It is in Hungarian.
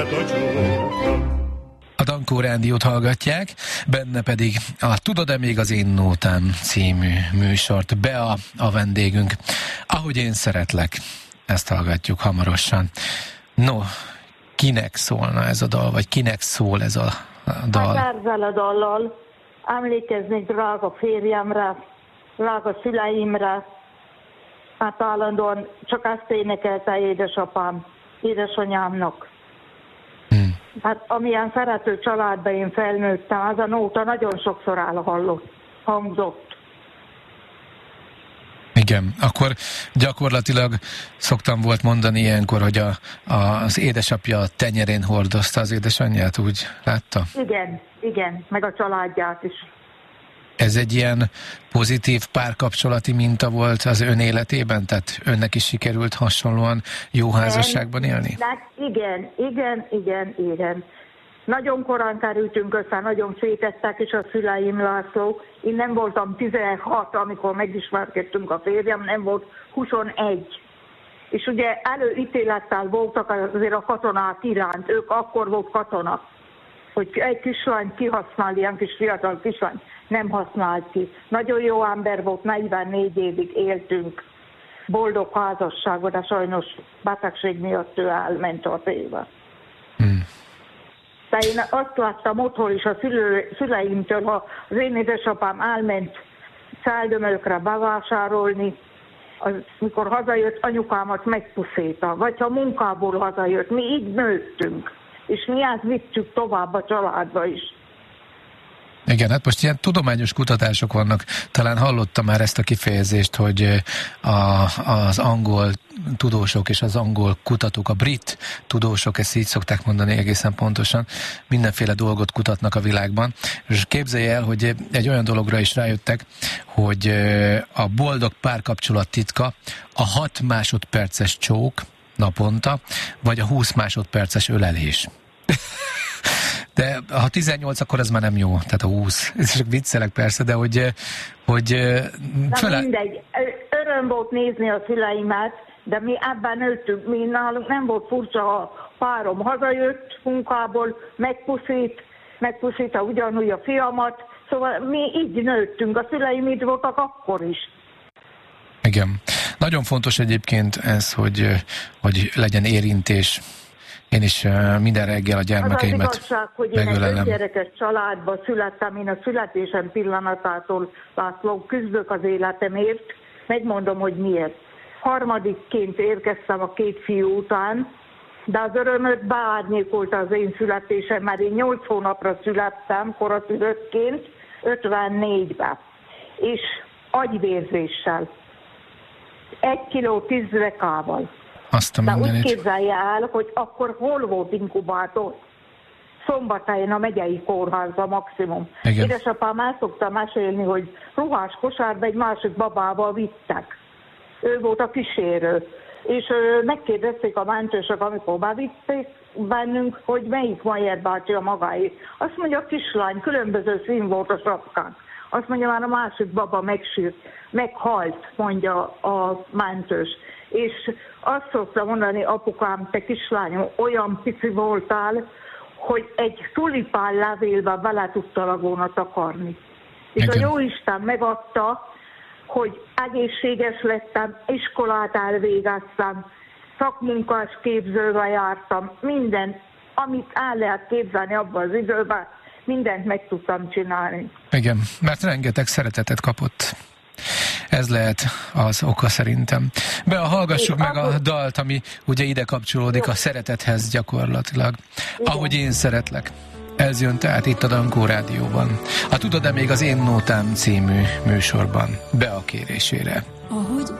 A Dankó Rádiót hallgatják, benne pedig a Tudod-e még az én nótám című műsort. Bea a vendégünk. Ahogy én szeretlek, ezt hallgatjuk hamarosan. No, kinek szólna ez a dal, vagy kinek szól ez a dal? Hát ezzel a dallal emlékeznék drága férjemre, drága szüleimre, hát állandóan csak ezt énekelte édesapám, édesanyámnak. Hát amilyen szerető családban én felnőttem, az a nóta nagyon sokszor hangzott. Igen, akkor gyakorlatilag szoktam volt mondani ilyenkor, hogy az édesapja a tenyerén hordozta az édesanyját, úgy látta? Igen, meg a családját is. Ez egy ilyen pozitív párkapcsolati minta volt az ön életében? Tehát önnek is sikerült hasonlóan jó házasságban élni? Igen. Nagyon korán kerültünk össze, nagyon féltettek is a szüleim, László. Én nem voltam 16, amikor megismerkedtünk a férjem, nem volt 21. És ugye előítélettel voltak azért a katonák iránt, ők akkor volt katona, hogy egy kislányt kihasznál, ilyen kis fiatal kislány nem használt ki. Nagyon jó ember volt, 44 évig éltünk, boldog házasságot, de sajnos betegség miatt ő elment a téve. De én azt láttam otthon is a szüleimtől, ha az én édesapám elment Száldömölkre bevásárolni, mikor hazajött, anyukámat megpuszíta, vagy ha munkából hazajött, mi így nőttünk, és mi ezt vittük tovább a családba is. Igen, hát most ilyen tudományos kutatások vannak. Talán hallottam már ezt a kifejezést, hogy az angol tudósok és az angol kutatók, a brit tudósok, ezt így szokták mondani egészen pontosan, mindenféle dolgot kutatnak a világban. És képzelje el, hogy egy olyan dologra is rájöttek, hogy a boldog párkapcsolat titka a 6 másodperces csók naponta, vagy a 20 másodperces ölelés. De ha 18, akkor ez már nem jó, tehát a 20. Ez csak viccelek persze, de hogy mindegy. Öröm volt nézni a szüleimet, de mi ebben nőttünk, mi nálunk nem volt furcsa, ha párom hazajött munkából, megpuszítta ugyanúgy a fiamat, szóval mi így nőttünk, a szüleim így voltak akkor is. Igen. Nagyon fontos egyébként ez, hogy legyen érintés. Én is minden reggel a gyermekeimet az igazság, hogy én egy ötgyerekes családba születtem, én a születésem pillanatától, László, küzdök az életemért, megmondom, hogy miért. Harmadikként érkeztem a 2 fiú után, de az örömöt beárnyékolta az én születésem, mert én 8 hónapra születtem koraszülöttként, 54-ben, és agyvérzéssel, 1 kiló 10 lekával. De úgy képzelje el, hogy akkor hol volt inkubátor? Szombathelyen a megyei kórházban maximum. Igen. Édesapám el szokta mesélni, hogy ruhás kosárba egy másik babával vittek. Ő volt a kísérő. És megkérdezték a mentősök, amikor bevitték bennünk, hogy melyik Mayer bácsi a magáé. Azt mondja, a kislány, különböző szín volt a sapkán. Azt mondja, már a másik baba megsírt, meghalt, mondja a mentős. És azt szokta mondani, apukám, te kislányom, olyan pici voltál, hogy egy tulipán levélbe bele tudtalak volna takarni. És a Jóisten megadta, hogy egészséges lettem, iskolát elvégeztem, szakmunkás képzőbe jártam, minden, amit el lehet képzelni abban az időben, mindent meg tudtam csinálni. Igen, mert rengeteg szeretetet kapott. Ez lehet az oka szerintem. Hallgassuk meg a dalt, ami ugye ide kapcsolódik a szeretethez gyakorlatilag. Igen. Ahogy én szeretlek. Ez jön tehát itt a Dankó Rádióban. A Tudod-e még az én nótám című műsorban. Bea kérésére. Ahogy